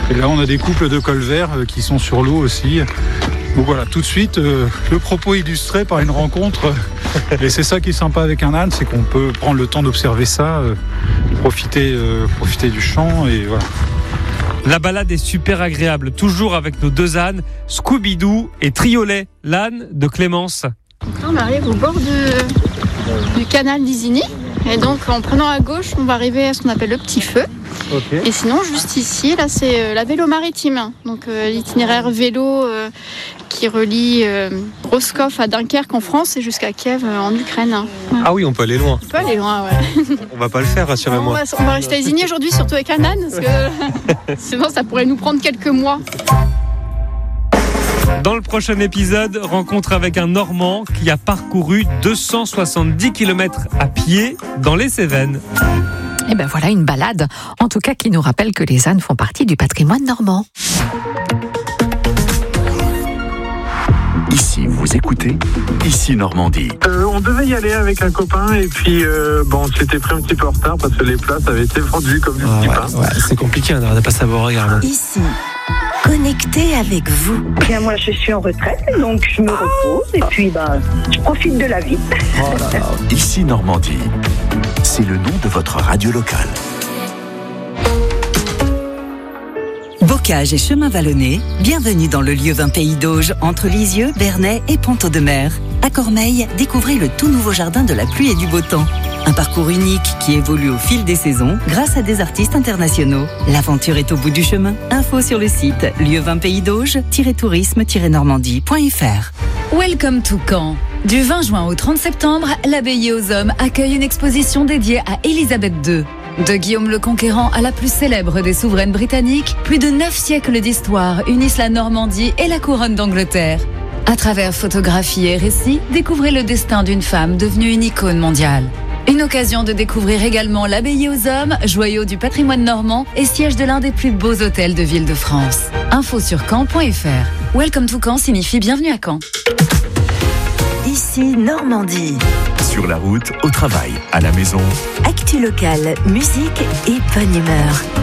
Et là, on a des couples de cols verts qui sont sur l'eau aussi. Donc voilà, tout de suite, le propos illustré par une rencontre. Et c'est ça qui est sympa avec un âne, c'est qu'on peut prendre le temps d'observer ça, profiter du champ et voilà. La balade est super agréable, toujours avec nos deux ânes, Scooby-Doo et Triolet, l'âne de Clémence. Donc là, on arrive au bord du canal d'Isigny. Et donc, en prenant à gauche, on va arriver à ce qu'on appelle le Petit Feu. Okay. Et sinon, juste ici, là, c'est la vélo maritime. Donc, l'itinéraire vélo qui relie Roscoff à Dunkerque en France et jusqu'à Kiev en Ukraine. Ouais. Ah oui, on peut aller loin. On peut aller loin, ouais. On va pas le faire, rassurez-moi. On va rester à Isigny aujourd'hui, surtout avec un âne, parce que sinon, ça pourrait nous prendre quelques mois. Dans le prochain épisode, rencontre avec un Normand qui a parcouru 270 km à pied dans les Cévennes. Et ben voilà une balade, en tout cas qui nous rappelle que les ânes font partie du patrimoine normand. Ici, vous écoutez Ici Normandie. On devait y aller avec un copain et puis on s'était pris un petit peu en retard parce que les places avaient été vendues comme du petit pain. Ouais, c'est compliqué, on n'arrête pas savoir regarder. Ici, connecté avec vous. Bien, moi je suis en retraite, donc je me repose et puis je profite de la vie. Oh là là. Ici Normandie, c'est le nom de votre radio locale. Bocage et chemin vallonné, bienvenue dans le Lieu-Vin Pays d'Auge, entre Lisieux, Bernay et Ponto-de-Mer. À Cormeilles, découvrez le tout nouveau jardin de la pluie et du beau temps. Un parcours unique qui évolue au fil des saisons grâce à des artistes internationaux. L'aventure est au bout du chemin. Info sur le site lieuvinpaysdauge-tourisme-normandie.fr. Welcome to Caen. Du 20 juin au 30 septembre, l'Abbaye aux Hommes accueille une exposition dédiée à Élisabeth II. De Guillaume le Conquérant à la plus célèbre des souveraines britanniques, plus de 9 siècles d'histoire unissent la Normandie et la couronne d'Angleterre. À travers photographies et récits, découvrez le destin d'une femme devenue une icône mondiale. Une occasion de découvrir également l'Abbaye aux Hommes, joyau du patrimoine normand et siège de l'un des plus beaux hôtels de ville de France. Info sur caen.fr. Welcome to Caen signifie bienvenue à Caen. Ici Normandie. Sur la route, au travail, à la maison. Actu locale, musique et bonne humeur.